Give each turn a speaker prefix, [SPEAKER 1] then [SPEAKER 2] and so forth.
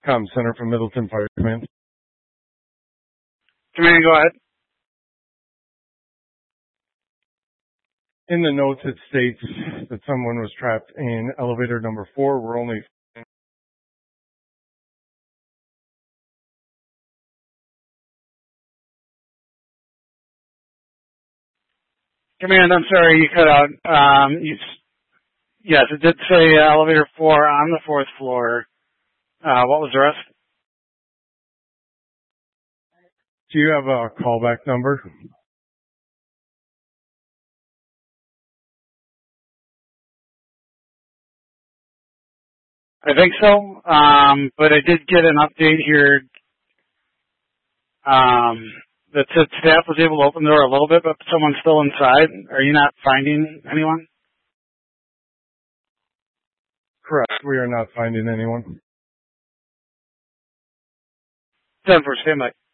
[SPEAKER 1] Com Center from Middleton Fire Command.
[SPEAKER 2] Command, go ahead.
[SPEAKER 1] In the notes, it states that someone was trapped in elevator number 4. We're only...
[SPEAKER 2] Command, I'm sorry, you cut out. Yes, it did say elevator 4 on the 4th floor. What was the rest?
[SPEAKER 1] Do you have a callback number?
[SPEAKER 2] I think so, but I did get an update here that said staff was able to open the door a little bit, but someone's still inside. Are you not finding anyone?
[SPEAKER 1] Correct. We are not finding anyone.
[SPEAKER 2] 10-4, stand by.